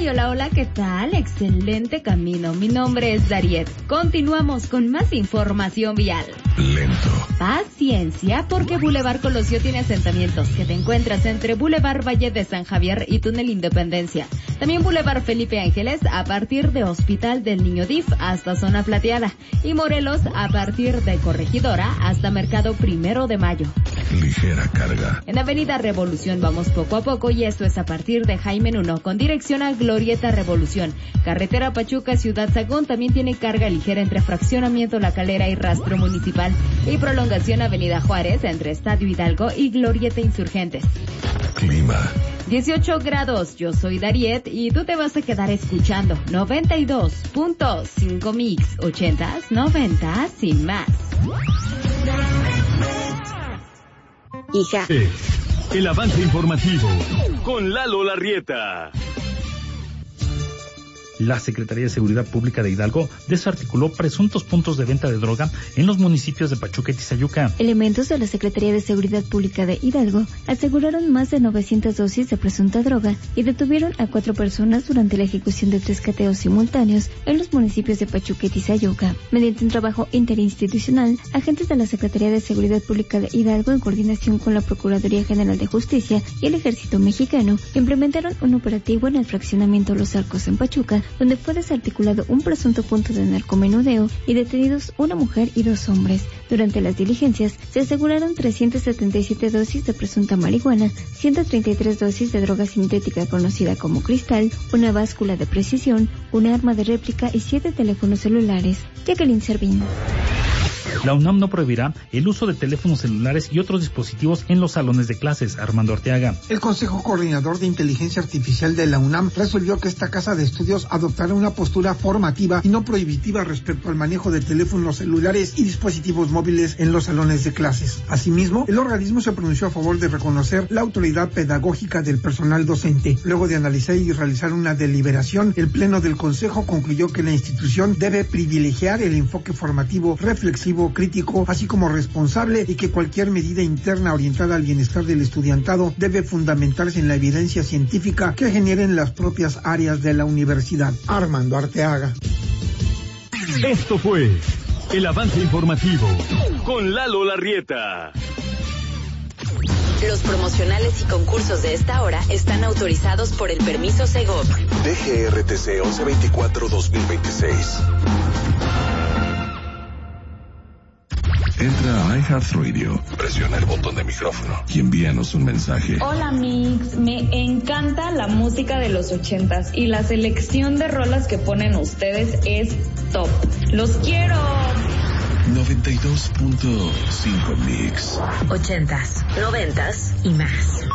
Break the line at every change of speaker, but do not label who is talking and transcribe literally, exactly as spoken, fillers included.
y hola, hola, ¿qué tal? Excelente camino. Mi nombre es Dariet. Continuamos con más información vial.
Lento.
Paciencia, porque Boulevard Colosio tiene asentamientos que te encuentras entre Boulevard Valle de San Javier y Túnel Independencia. También Boulevard Felipe Ángeles a partir de Hospital del Niño D I F hasta Zona Plateada. Y Morelos a partir de Corregidora hasta Mercado Primero de Mayo.
Ligera carga.
En Avenida Revolución vamos poco a poco y esto es a partir de Jaime Nuno con dirección a Glorieta Revolución. Carretera Pachuca Ciudad Sagún también tiene carga ligera entre Fraccionamiento La Calera y Rastro Municipal y prolongación Avenida Juárez entre Estadio Hidalgo y Glorieta Insurgentes.
Clima.
dieciocho grados, yo soy Dariet y tú te vas a quedar escuchando noventa y dos punto cinco Mix, ochentas, noventas sin más.
Hija.
El avance informativo con Lalo Larrieta.
La Secretaría de Seguridad Pública de Hidalgo desarticuló presuntos puntos de venta de droga en los municipios de Pachuca y Tizayuca.
Elementos de la Secretaría de Seguridad Pública de Hidalgo aseguraron más de novecientas dosis de presunta droga y detuvieron a cuatro personas durante la ejecución de tres cateos simultáneos en los municipios de Pachuca y Tizayuca. Mediante un trabajo interinstitucional, agentes de la Secretaría de Seguridad Pública de Hidalgo, en coordinación con la Procuraduría General de Justicia y el Ejército Mexicano, implementaron un operativo en el fraccionamiento Los Arcos en Pachuca, donde fue desarticulado un presunto punto de narcomenudeo y detenidos una mujer y dos hombres. Durante las diligencias se aseguraron trescientas setenta y siete dosis de presunta marihuana, ciento treinta y tres dosis de droga sintética conocida como cristal, una báscula de precisión, una arma de réplica y siete teléfonos celulares. Jacqueline Servín.
La UNAM no prohibirá el uso de teléfonos celulares y otros dispositivos en los salones de clases. Armando Arteaga.
El Consejo Coordinador de Inteligencia Artificial de la UNAM resolvió que esta casa de estudios adoptará una postura formativa y no prohibitiva respecto al manejo de teléfonos celulares y dispositivos móviles en los salones de clases. Asimismo, el organismo se pronunció a favor de reconocer la autoridad pedagógica del personal docente. Luego de analizar y realizar una deliberación, el Pleno del Consejo concluyó que la institución debe privilegiar el enfoque formativo, reflexivo, crítico, así como responsable, y que cualquier medida interna orientada al bienestar del estudiantado debe fundamentarse en la evidencia científica que generen las propias áreas de la universidad. Armando Arteaga.
Esto fue el avance informativo con Lalo Larrieta.
Los promocionales y concursos de esta hora están autorizados por el permiso Segov.
D G R T C once veinticuatro dos mil veintiséis. Entra a iHeartRadio, presiona el botón de micrófono y envíanos un mensaje.
Hola Mix, me encanta la música de los ochentas y la selección de rolas que ponen ustedes es top. ¡Los quiero!
noventa y dos punto cinco Mix.
Ochentas, noventas y más.